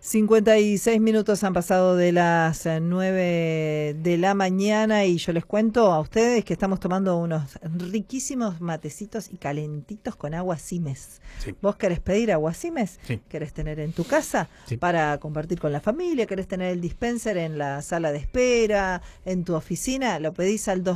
56 minutos han pasado de las 9 de la mañana y yo les cuento a ustedes que estamos tomando unos riquísimos matecitos y calentitos con agua Simes. Sí. ¿Vos querés pedir agua Simes? Sí. ¿Querés tener en tu casa Sí. para compartir con la familia? ¿Querés tener el dispenser en la sala de espera, en tu oficina? Lo pedís al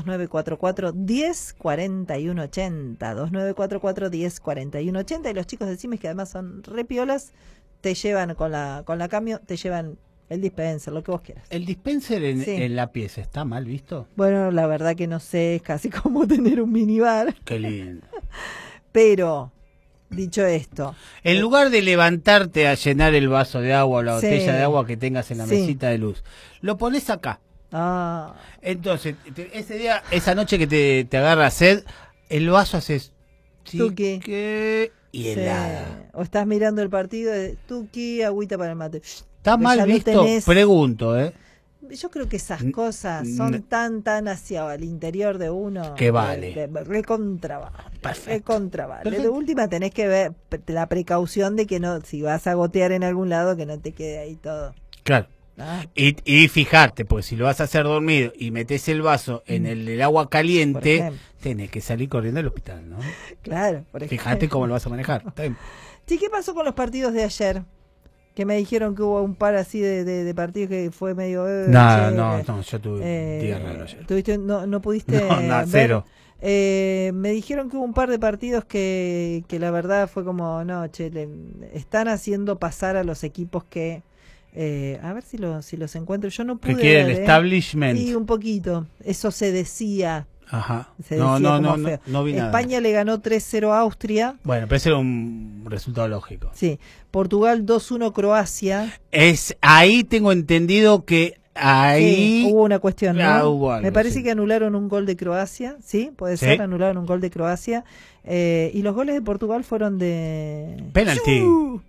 2944-104180. 2944-104180 y los chicos de Simes, que además son repiolas, te llevan con la cambio, te llevan el dispenser, lo que vos quieras. ¿El dispenser Sí. en la pieza está mal visto? Bueno, la verdad que no sé, es casi como tener un minibar. Qué lindo. Pero, dicho esto... En lugar de levantarte a llenar el vaso de agua o la Sí. botella de agua que tengas en la Sí. mesita de luz, lo pones acá. Ah, Entonces, ese día, esa noche que te agarra sed, el vaso haces... Tuqui. chique y sí. helada. O estás mirando el partido de tuqui, agüita para el mate. ¿Está Pero mal ya lo visto? tenés. Pregunto, ¿eh? Yo creo que esas cosas son tan hacia el interior de uno. Que vale. Recontra vale. Perfecto. Recontra vale. Perfecto. De última tenés que ver la precaución de que no, si vas a gotear en algún lado, que no te quede ahí todo. Claro. Ah, Y fijarte, porque si lo vas a hacer dormido y metes el vaso en el agua por caliente, ejemplo. tenés que salir corriendo al hospital, ¿no? claro, por ejemplo. Fíjate cómo lo vas a manejar. Está bien. Sí, ¿qué pasó con los partidos de ayer? Que me dijeron que hubo un par así de partidos que fue medio... Nada, chévere. no, yo tuve día raro ayer. No pudiste No, nada, ver? cero. Me dijeron que hubo un par de partidos que la verdad fue como, no, che, están haciendo pasar a los equipos que... a ver si los encuentro. Yo no pude Que quiere el ver, establishment. Y un poquito. Eso se decía. Ajá. Se No, decía no, como no, feo. no vi nada. España le ganó 3-0 a Austria. Bueno, pero ese era un resultado lógico. Sí. Portugal 2-1 Croacia. Ahí tengo entendido que ahí... Sí, hubo una cuestión, ¿no? Hubo algo, Me parece sí. que anularon un gol de Croacia, ¿sí? Puede Sí. ser, anularon un gol de Croacia. Y los goles de Portugal fueron de... Penalti. ¡Shuu!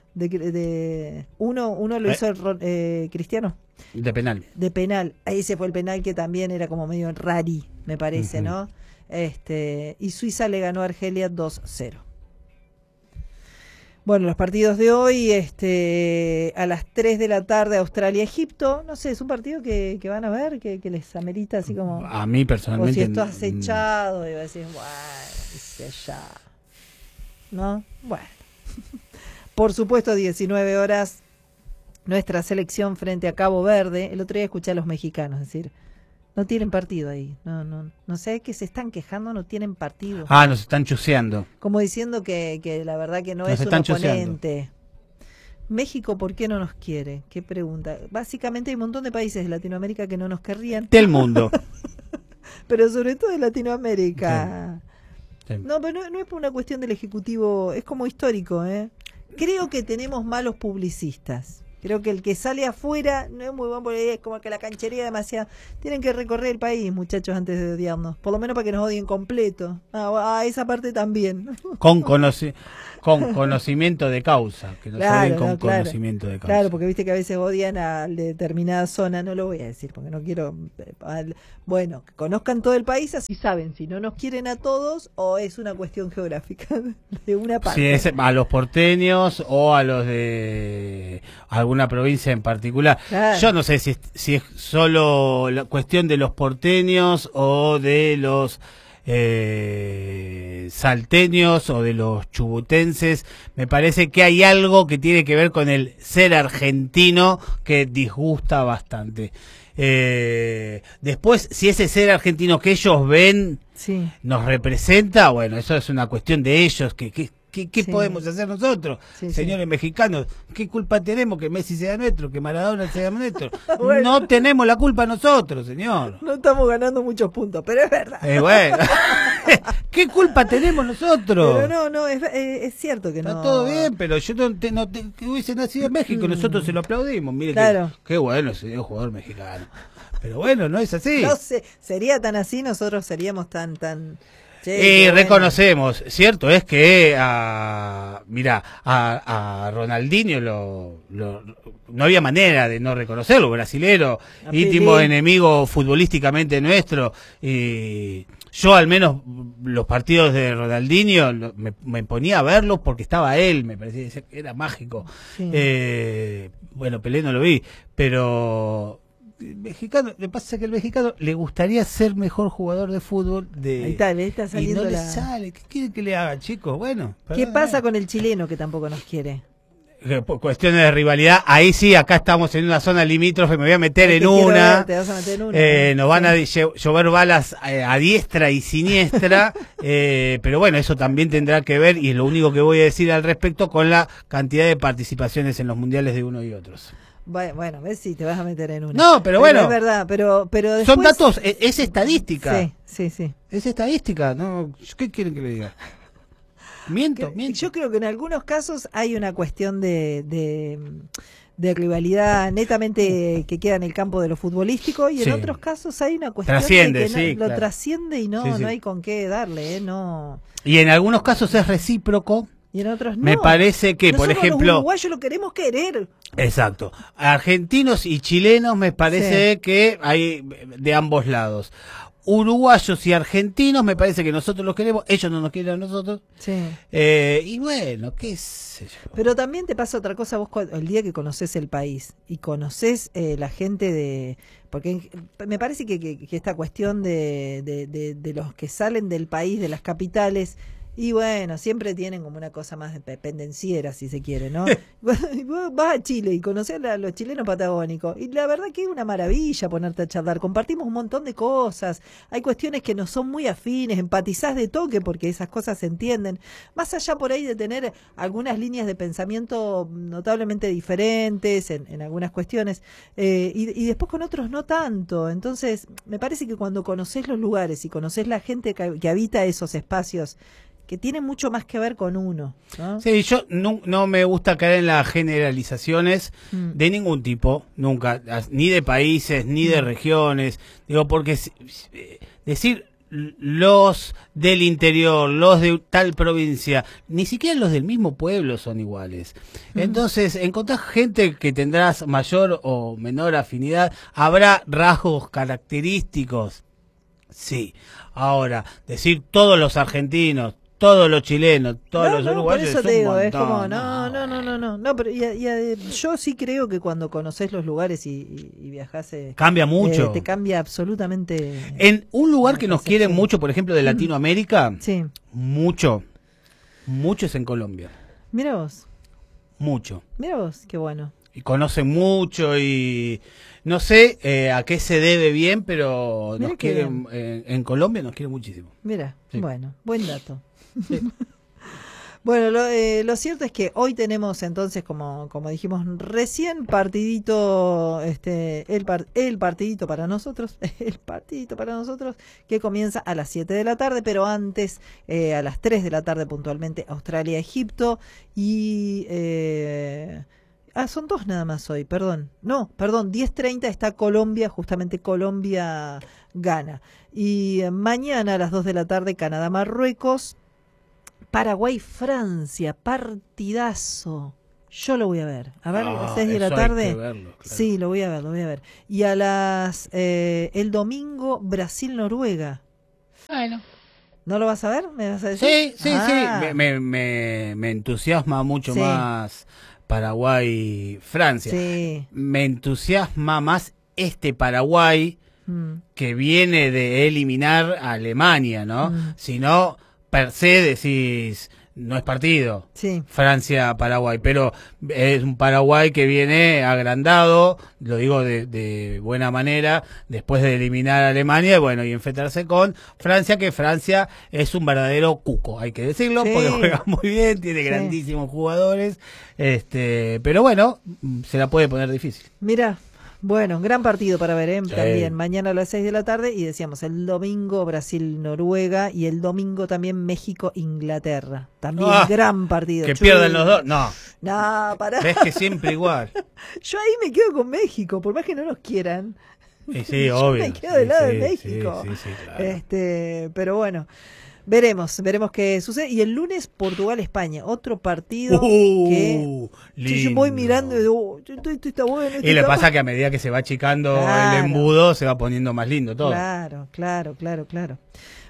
Uno lo hizo Cristiano, De penal. de penal. Ahí se fue el penal que también era como medio rari, me parece, Ujú. ¿no? Y Suiza le ganó a Argelia 2-0. Bueno, los partidos de hoy, a las 3 de la tarde, Australia-Egipto. No sé, es un partido que van a ver, que les amerita así como... A mí O personalmente... si estás acechado y vas a decir, bueno, dice allá. ¿No? Bueno. Por supuesto, 19 horas, nuestra selección frente a Cabo Verde. El otro día escuché a los mexicanos decir, no tienen partido ahí. No sé, que se están quejando, no tienen partido. Ah, nos están chuseando. Como diciendo que la verdad que no Nos es un están chuseando. oponente. México, ¿por qué no nos quiere? ¿Qué pregunta? Básicamente hay un montón de países de Latinoamérica que no nos querrían, Del mundo. pero sobre todo de Latinoamérica. Sí. No, pero no es por una cuestión del Ejecutivo, es como histórico, ¿eh? Creo que tenemos malos publicistas. Creo que el que sale afuera no es muy bueno porque es como que la canchería demasiado. Tienen que recorrer el país, muchachos, antes de odiarnos. Por lo menos para que nos odien completo. Esa parte también. Con conocimiento de causa. Que nos Claro, odien con no, claro. conocimiento de causa. Claro, porque viste que a veces odian a determinada zona. No lo voy a decir porque no quiero... Bueno, que conozcan todo el país, así saben si no nos quieren a todos o es una cuestión geográfica de una parte. Si es a los porteños o a los de alguna provincia en particular. Claro. Yo no sé si es solo la cuestión de los porteños o de los salteños o de los chubutenses. Me parece que hay algo que tiene que ver con el ser argentino que disgusta bastante. Después, si ese ser argentino que ellos ven Sí. nos representa, bueno, eso es una cuestión de ellos. ¿Qué Sí. podemos hacer nosotros, Sí, señores mexicanos? ¿Qué culpa tenemos que Messi sea nuestro, que Maradona sea nuestro? Bueno. No tenemos la culpa nosotros, señor. No estamos ganando muchos puntos, pero es verdad. Bueno, ¿qué culpa tenemos nosotros? Pero no, es cierto que Está no. todo bien, pero yo que hubiese nacido en México, nosotros se lo aplaudimos. Mire, Claro. qué bueno ese jugador mexicano. Pero bueno, no es así. No sé, sería tan así, nosotros seríamos tan... Che, qué bueno. Reconocemos, cierto es que a Ronaldinho no había manera de no reconocerlo, brasilero, A íntimo Pelé. enemigo futbolísticamente nuestro, y Yo al menos los partidos de Ronaldinho me ponía a verlos porque estaba él, me parecía que era mágico. Sí. Bueno, Pelé no lo vi, pero el mexicano, le pasa que al mexicano le gustaría ser mejor jugador de fútbol Ahí está, le está y saliendo no le sale. ¿Qué quieren que le haga, chicos? Bueno, ¿Qué pasa con el chileno que tampoco nos quiere? por cuestiones de rivalidad, ahí sí, acá estamos en una zona limítrofe, me voy a meter en una. Te vas a meter en una. Nos van a llover balas a diestra y siniestra, pero bueno, eso también tendrá que ver, y es lo único que voy a decir al respecto, con la cantidad de participaciones en los mundiales de uno y otros. Bueno, ves si te vas a meter en una. No, pero bueno. Es verdad, pero después... Son datos, es estadística. Sí. Es estadística, ¿no? ¿Qué quieren que le diga? Miento. Yo creo que en algunos casos hay una cuestión de rivalidad netamente que queda en el campo de lo futbolístico, y en otros casos hay una cuestión trasciende, de que lo trasciende y no hay con qué darle, no. Y en algunos casos es recíproco. Y en otros no. Me parece que, nosotros, por ejemplo, los uruguayos lo queremos querer. Exacto. Argentinos y chilenos me parece que hay de ambos lados. Uruguayos y argentinos me parece que nosotros los queremos, ellos no nos quieren a nosotros. Sí. Y bueno, qué sé yo. Pero también te pasa otra cosa, vos el día que conoces el país y conoces la gente de... Porque me parece que esta cuestión de los que salen del país, de las capitales... Y bueno, siempre tienen como una cosa más pendenciera, si se quiere, ¿no? Vos vas a Chile y conocés a los chilenos patagónicos. Y la verdad que es una maravilla ponerte a charlar. Compartimos un montón de cosas. Hay cuestiones que no son muy afines. Empatizás de toque porque esas cosas se entienden. Más allá por ahí de tener algunas líneas de pensamiento notablemente diferentes en algunas cuestiones. Y después con otros no tanto. Entonces, me parece que cuando conocés los lugares y conocés la gente que habita esos espacios, que tiene mucho más que ver con uno, ¿no? Sí, yo no me gusta caer en las generalizaciones de ningún tipo, nunca, ni de países, ni de regiones, digo, porque decir los del interior, los de tal provincia, ni siquiera los del mismo pueblo son iguales. Entonces, encontrás gente que tendrás mayor o menor afinidad, habrá rasgos característicos, sí. Ahora, decir todos los argentinos, todos los chilenos, todos los uruguayos, por eso te digo, es como, no, pero yo sí creo que cuando conoces los lugares y viajás, cambia mucho. Te cambia absolutamente. En un lugar que nos quieren mucho, por ejemplo, de Latinoamérica, sí. mucho es en Colombia. Mira vos. Mucho. Mira vos, qué bueno. Y conocen mucho y no sé a qué se debe bien, pero nos quieren, en Colombia nos quieren muchísimo. Mira, sí. Bueno, buen dato. Sí. Bueno, lo cierto es que hoy tenemos entonces, como dijimos recién, partidito, el partidito para nosotros, que comienza a las 7 de la tarde, pero antes, a las 3 de la tarde puntualmente, Australia-Egipto, y... son dos nada más hoy, perdón. 10:30 está Colombia, justamente Colombia-Ghana. Y mañana a las 2 de la tarde, Canadá-Marruecos, Paraguay-Francia, partidazo. Yo lo voy a ver. A ver, a las 6 de la tarde. Hay que verlo, claro. Sí, lo voy a ver. Y a las el domingo, Brasil-Noruega. Bueno. ¿No lo vas a ver? ¿Me vas a decir? Sí. Me entusiasma mucho más Paraguay-Francia. Sí. Me entusiasma más este Paraguay que viene de eliminar a Alemania, ¿no? Si no, per se decís, no es partido. Sí. Francia-Paraguay, pero es un Paraguay que viene agrandado, lo digo de buena manera, después de eliminar a Alemania, y enfrentarse con Francia, que Francia es un verdadero cuco, hay que decirlo, porque juega muy bien, tiene grandísimos jugadores, pero bueno, se la puede poner difícil. Mira, bueno, gran partido para ver, también mañana a las 6 de la tarde, y decíamos el domingo Brasil-Noruega y el domingo también México-Inglaterra. También gran partido. Que pierdan los dos, no. No, pará. Es que siempre igual. Yo ahí me quedo con México, por más que no nos quieran. Sí, yo obvio. me quedo del lado de México. Sí, claro. Pero bueno. Veremos qué sucede. Y el lunes, Portugal-España. Otro partido que yo voy mirando y digo, esto está bueno. Y le pasa que a medida que se va achicando el embudo, se va poniendo más lindo todo. Claro.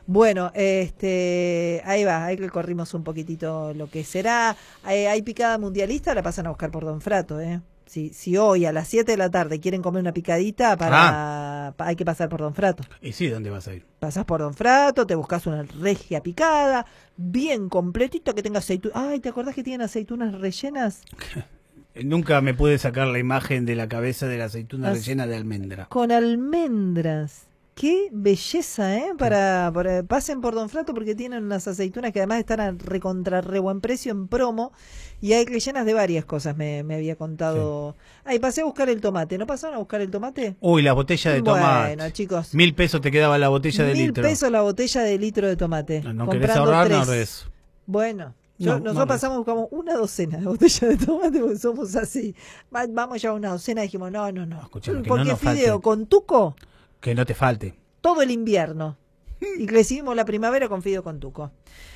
Bueno, ahí va, ahí que corrimos un poquitito lo que será. Hay picada mundialista, la pasan a buscar por Don Frato, ¿eh? Si hoy a las 7 de la tarde quieren comer una picadita, hay que pasar por Don Frato. ¿Y sí, dónde vas a ir? Pasás por Don Frato, te buscas una regia picada, bien completito, que tenga aceitunas. Ay, ¿te acordás que tienen aceitunas rellenas? Nunca me pude sacar la imagen de la cabeza de la aceituna rellena de almendra. Con almendras. Qué belleza, ¿eh? Pasen por Don Frato porque tienen unas aceitunas que además están a re buen precio en promo y hay rellenas de varias cosas, me había contado. Sí. Ay, pasé a buscar el tomate. ¿No pasaron a buscar el tomate? Uy, la botella de tomate. Bueno, chicos. 1.000 pesos te quedaba la botella de litro. 1.000 pesos la botella de litro de tomate. No querés ahorrar, no ahorres. Bueno. Nosotros pasamos, buscamos una docena de botellas de tomate porque somos así. Vamos ya a una docena y dijimos, no. Escuchame, porque no fideo falte. con tuco. Que no te falte. Todo el invierno. Y recibimos la primavera con fideo con tuco.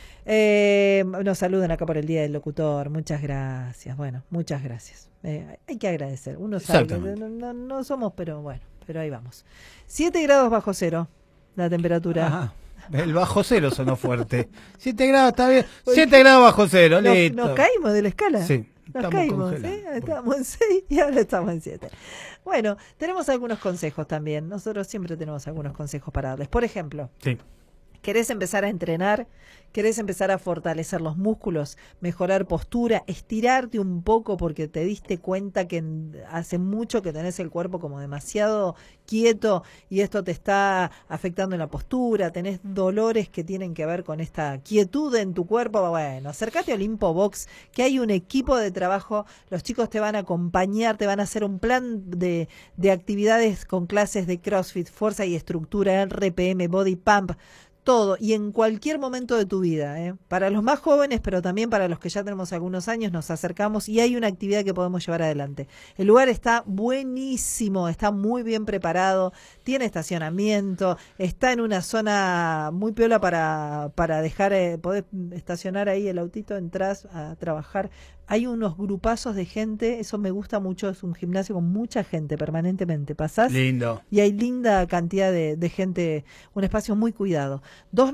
Nos saludan acá por el Día del Locutor. Muchas gracias. Bueno, muchas gracias. Hay que agradecer. Uno sabe que no somos, pero bueno, pero ahí vamos. 7 grados bajo cero la temperatura. Ajá. El bajo cero sonó fuerte. 7 grados, está bien. 7 grados bajo cero, listo. Nos caímos de la escala. Sí. Nos caímos, estábamos en 6 y ahora estamos en 7. Bueno, tenemos algunos consejos también. Nosotros siempre tenemos algunos consejos para darles. Por ejemplo, ¿querés empezar a entrenar? ¿Querés empezar a fortalecer los músculos? Mejorar postura, estirarte un poco porque te diste cuenta que hace mucho que tenés el cuerpo como demasiado quieto y esto te está afectando en la postura, tenés dolores que tienen que ver con esta quietud en tu cuerpo. Bueno, acércate a Olimpo Box, que hay un equipo de trabajo, los chicos te van a acompañar, te van a hacer un plan de actividades con clases de CrossFit, fuerza y estructura, RPM, Body Pump, todo y en cualquier momento de tu vida, ¿eh? Para los más jóvenes, pero también para los que ya tenemos algunos años, nos acercamos y hay una actividad que podemos llevar adelante. El lugar está buenísimo, está muy bien preparado, tiene estacionamiento, está en una zona muy piola para dejar, poder estacionar ahí el autito, entras a trabajar. Hay unos grupazos de gente, eso me gusta mucho, es un gimnasio con mucha gente permanentemente. Pasás lindo. Y hay linda cantidad de gente, un espacio muy cuidado.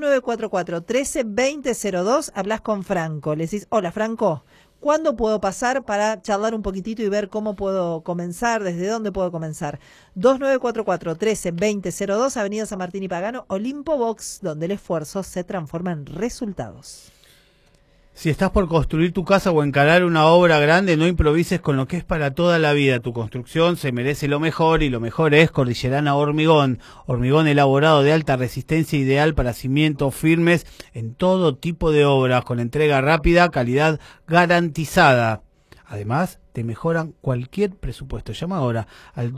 2944-132002, hablas con Franco, le decís, hola Franco, ¿cuándo puedo pasar para charlar un poquitito y ver cómo puedo comenzar, desde dónde puedo comenzar? 2944-132002, Avenida San Martín y Pagano, Olimpo Box, donde el esfuerzo se transforma en resultados. Si estás por construir tu casa o encarar una obra grande, no improvises con lo que es para toda la vida. Tu construcción se merece lo mejor y lo mejor es Cordillerana Hormigón. Hormigón elaborado de alta resistencia, ideal para cimientos firmes en todo tipo de obras, con entrega rápida, calidad garantizada. Además, te mejoran cualquier presupuesto. Llama ahora al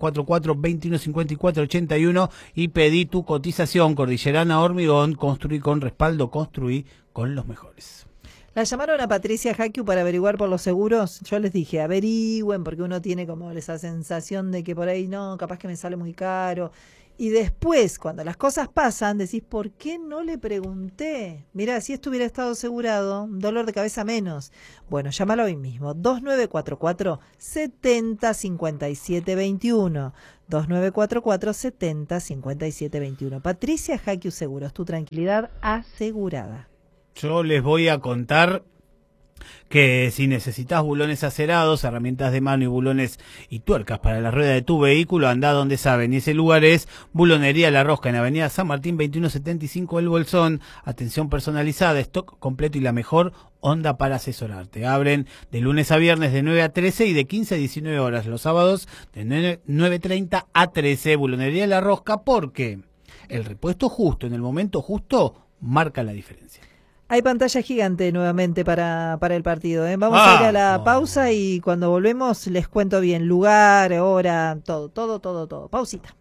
2944-2154-81 y pedí tu cotización. Cordillerana Hormigón, construí con respaldo, construí con los mejores. La llamaron a Patricia Jaquiu para averiguar por los seguros. Yo les dije, averigüen, porque uno tiene como esa sensación de que por ahí no, capaz que me sale muy caro. Y después, cuando las cosas pasan, decís, ¿por qué no le pregunté? Mirá, si esto hubiera estado asegurado, un dolor de cabeza menos. Bueno, llámalo hoy mismo, 2944-705721. 2944-705721. Patricia Jaquiu Seguros, tu tranquilidad asegurada. Yo les voy a contar que si necesitas bulones acerados, herramientas de mano y bulones y tuercas para la rueda de tu vehículo, anda donde saben. Y ese lugar es Bulonería La Rosca, en Avenida San Martín 2175 El Bolsón. Atención personalizada, stock completo y la mejor onda para asesorarte. Abren de lunes a viernes de 9 a 13 y de 15 a 19 horas. Los sábados de 9:30 a 13. Bulonería La Rosca, porque el repuesto justo en el momento justo marca la diferencia. Hay pantalla gigante nuevamente para el partido, ¿eh? Vamos a ir a la pausa y cuando volvemos les cuento bien lugar, hora, todo. Pausita.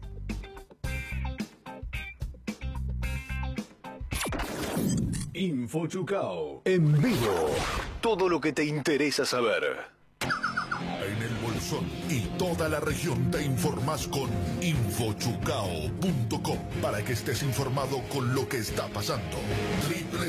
InfoChucao en vivo. Todo lo que te interesa saber. En el Bolsón y toda la región te informás con infochucao.com para que estés informado con lo que está pasando.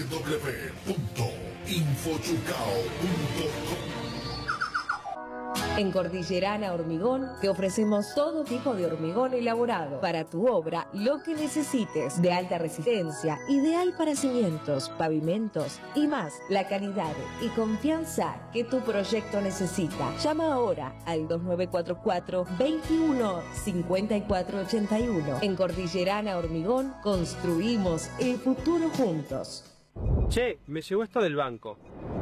www.infochucao.com En Cordillerana Hormigón te ofrecemos todo tipo de hormigón elaborado para tu obra, lo que necesites, de alta resistencia, ideal para cimientos, pavimentos y más, la calidad y confianza que tu proyecto necesita. Llama ahora al 2944 21 54 81. En Cordillerana Hormigón construimos el futuro juntos. Che, me llegó esto del banco.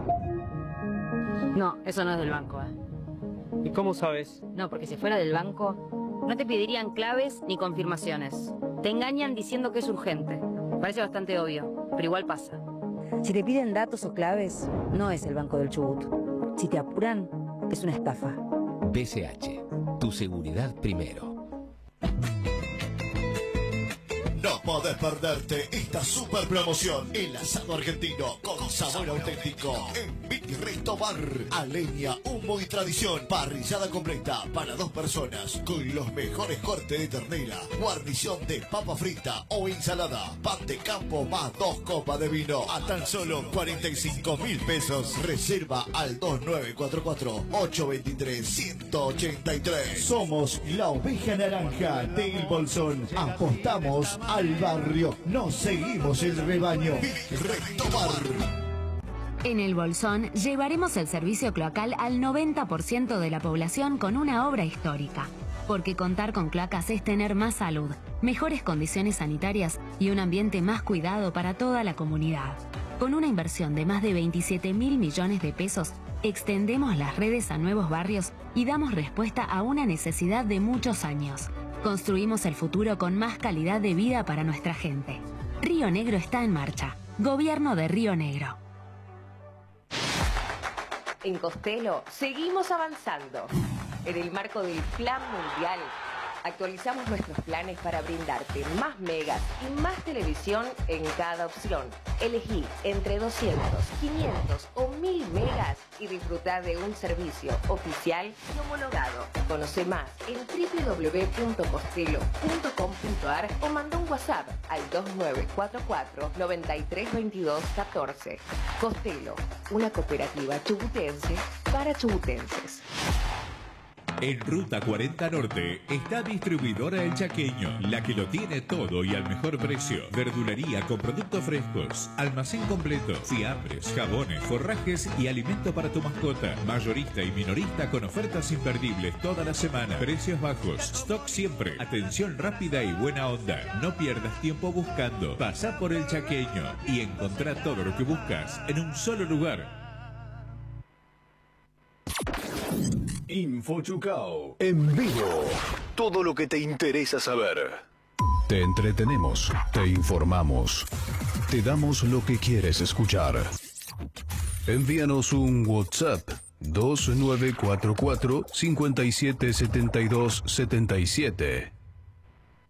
No, eso no es del banco, ¿Y cómo sabes? No, porque si fuera del banco, no te pedirían claves ni confirmaciones. Te engañan diciendo que es urgente. Parece bastante obvio, pero igual pasa. Si te piden datos o claves, no es el Banco del Chubut. Si te apuran, es una estafa. BCH, tu seguridad primero. No podés perderte esta super promoción. El asado argentino con sabor auténtico en Big Resto Bar. A leña, humo y tradición. Parrillada completa para 2 personas con los mejores cortes de ternera, guarnición de papa frita o ensalada, pan de campo más 2 copas de vino a tan solo 45.000 pesos. Reserva al 2944-823-183. Somos la oveja naranja del Bolsón. Apostamos al barrio, nos seguimos el rebaño. Retomar. En el Bolsón llevaremos el servicio cloacal al 90% de la población con una obra histórica. Porque contar con cloacas es tener más salud, mejores condiciones sanitarias y un ambiente más cuidado para toda la comunidad. Con una inversión de más de 27.000 millones de pesos, extendemos las redes a nuevos barrios y damos respuesta a una necesidad de muchos años. Construimos el futuro con más calidad de vida para nuestra gente. Río Negro está en marcha. Gobierno de Río Negro. En Costello seguimos avanzando. En el marco del Plan Mundial, actualizamos nuestros planes para brindarte más megas y más televisión en cada opción. Elegí entre 200, 500 o 1000 megas y disfrutar de un servicio oficial y homologado. Conoce más en www.costello.com.ar o manda un WhatsApp al 2944 932214. Costello, una cooperativa chubutense para chubutenses. En Ruta 40 Norte está distribuidora El Chaqueño, la que lo tiene todo y al mejor precio. Verdulería con productos frescos, almacén completo, fiambres, jabones, forrajes y alimento para tu mascota. Mayorista y minorista con ofertas imperdibles toda la semana. Precios bajos, stock siempre, atención rápida y buena onda. No pierdas tiempo buscando. Pasá por El Chaqueño y encontrá todo lo que buscas en un solo lugar. Info Chucao en vivo. Todo lo que te interesa saber. Te entretenemos, te informamos, te damos lo que quieres escuchar. Envíanos un WhatsApp 2944 577277.